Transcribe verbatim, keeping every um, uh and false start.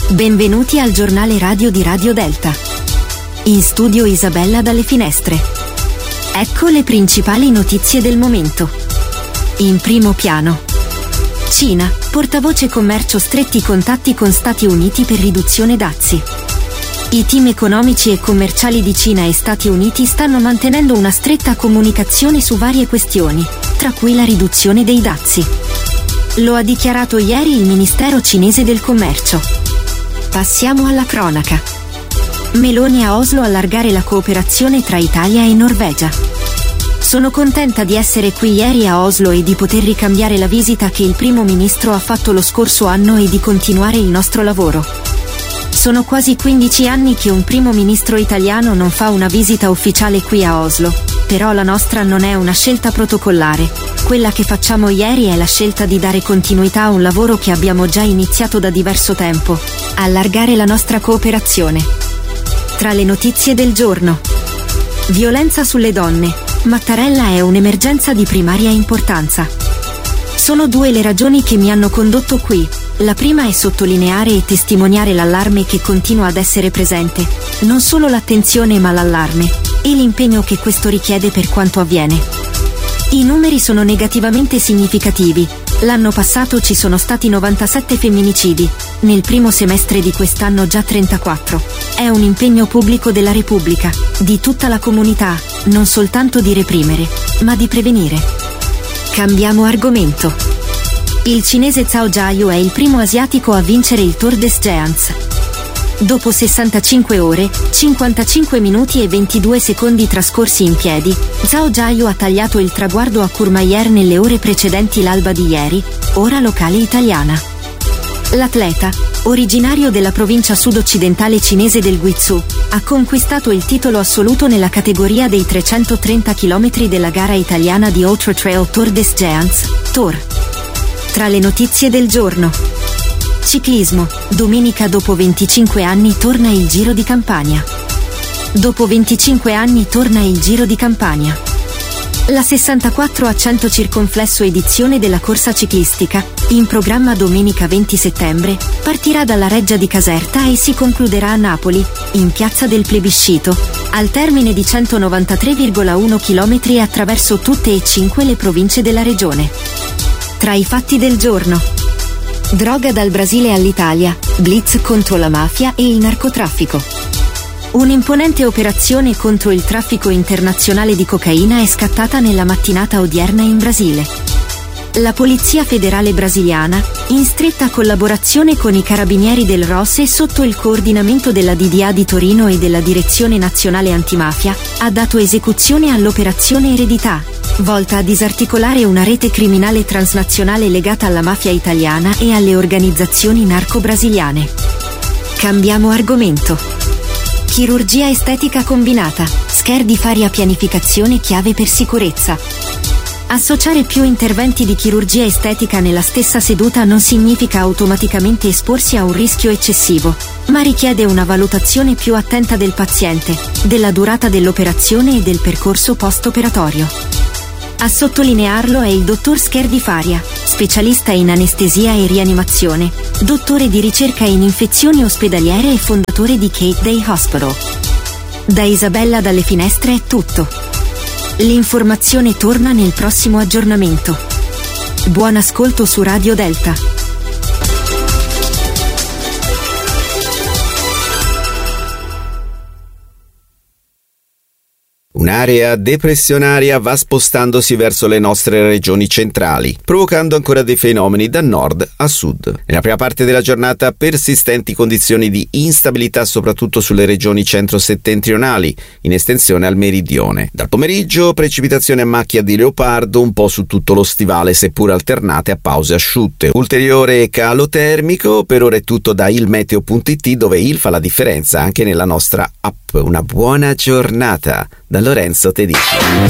Benvenuti al giornale radio di Radio Delta. In studio Isabella dalle finestre. Ecco le principali notizie del momento. In primo piano. Cina, portavoce commercio, stretti contatti con Stati Uniti per riduzione dazi. I team economici e commerciali di Cina e Stati Uniti stanno mantenendo una stretta comunicazione su varie questioni, tra cui la riduzione dei dazi. Lo ha dichiarato ieri il Ministero cinese del Commercio. Passiamo alla cronaca. Meloni a Oslo allargare la cooperazione tra Italia e Norvegia. Sono contenta di essere qui ieri a Oslo e di poter ricambiare la visita che il primo ministro ha fatto lo scorso anno e di continuare il nostro lavoro. Sono quasi quindici anni che un primo ministro italiano non fa una visita ufficiale qui a Oslo, però la nostra non è una scelta protocollare. Quella che facciamo ieri è la scelta di dare continuità a un lavoro che abbiamo già iniziato da diverso tempo, allargare la nostra cooperazione. Tra le notizie del giorno. Violenza sulle donne. Mattarella è un'emergenza di primaria importanza. Sono due le ragioni che mi hanno condotto qui. La prima è sottolineare e testimoniare l'allarme che continua ad essere presente, non solo l'attenzione ma l'allarme, e l'impegno che questo richiede per quanto avviene. I numeri sono negativamente significativi. L'anno passato ci sono stati novantasette femminicidi, nel primo semestre di quest'anno già trentaquattro. È un impegno pubblico della Repubblica, di tutta la comunità, non soltanto di reprimere, ma di prevenire. Cambiamo argomento. Il cinese Zhao Jiayu è il primo asiatico a vincere il Tour des Géants. Dopo sessantacinque ore, cinquantacinque minuti e ventidue secondi trascorsi in piedi, Zhao Jiayu ha tagliato il traguardo a Courmayeur nelle ore precedenti l'alba di ieri, ora locale italiana. L'atleta, originario della provincia sud-occidentale cinese del Guizhou, ha conquistato il titolo assoluto nella categoria dei trecentotrenta chilometri della gara italiana di Ultra Trail Tour des Géants, Tour. Tra le notizie del giorno. Ciclismo. Domenica dopo venticinque anni torna il Giro di Campania. Dopo venticinque anni torna il Giro di Campania. La sessantaquattro a cento circonflesso edizione della corsa ciclistica, in programma domenica venti settembre, partirà dalla Reggia di Caserta e si concluderà a Napoli, in Piazza del Plebiscito, al termine di centonovantatré virgola uno chilometri attraverso tutte e cinque le province della regione. Tra i fatti del giorno. Droga dal Brasile all'Italia, blitz contro la mafia e il narcotraffico. Un'imponente operazione contro il traffico internazionale di cocaina è scattata nella mattinata odierna in Brasile. La Polizia Federale brasiliana, in stretta collaborazione con i Carabinieri del R O S e sotto il coordinamento della D D A di Torino e della Direzione Nazionale Antimafia, ha dato esecuzione all'operazione Eredità, volta a disarticolare una rete criminale transnazionale legata alla mafia italiana e alle organizzazioni narco-brasiliane. Cambiamo argomento. Chirurgia estetica combinata, Scherdi Faria pianificazione chiave per sicurezza. Associare più interventi di chirurgia estetica nella stessa seduta non significa automaticamente esporsi a un rischio eccessivo, ma richiede una valutazione più attenta del paziente, della durata dell'operazione e del percorso post-operatorio. A sottolinearlo è il dottor Scherdi Faria, specialista in anestesia e rianimazione, dottore di ricerca in infezioni ospedaliere e fondatore di Kate Day Hospital. Da Isabella dalle finestre è tutto. L'informazione torna nel prossimo aggiornamento. Buon ascolto su Radio Delta. Un'area depressionaria va spostandosi verso le nostre regioni centrali, provocando ancora dei fenomeni da nord a sud. Nella prima parte della giornata persistenti condizioni di instabilità soprattutto sulle regioni centro-settentrionali, in estensione al meridione. Dal pomeriggio precipitazioni a macchia di leopardo un po' su tutto lo stivale, seppur alternate a pause asciutte. Ulteriore calo termico, per ora è tutto da ilmeteo punto it, dove il fa la differenza anche nella nostra app. Una buona giornata da Lorenzo Tedici.